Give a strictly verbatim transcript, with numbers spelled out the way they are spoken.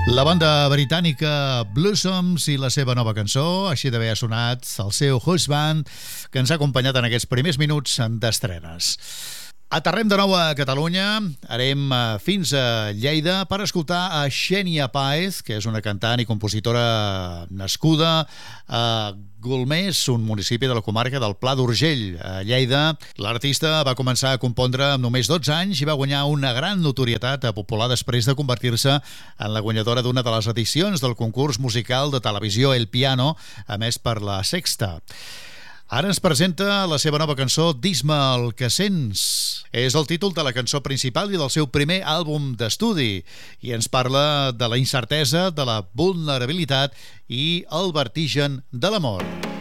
La banda britànica Blossoms i la seva nova cançó, així d'haver sonat el seu Husband, que ens ha acompanyat en aquests primers minuts d'estrenes. Aterrem de nou a Catalunya, anem fins a Lleida per escoltar a Xènia Páez, que és una cantant i compositora nascuda a Golmés, un municipi de la comarca del Pla d'Urgell, a Lleida. L'artista va començar a compondre amb només dotze anys i va guanyar una gran notorietat popular després de convertir-se en la guanyadora d'una de les edicions del concurs musical de televisió El Piano, emès per La Sexta. Ara ens presenta la seva nova cançó Dis-me el que sents. És el títol de la cançó principal i del seu primer àlbum d'estudi i ens parla de la incertesa, de la vulnerabilitat i el vertigen de l'amor.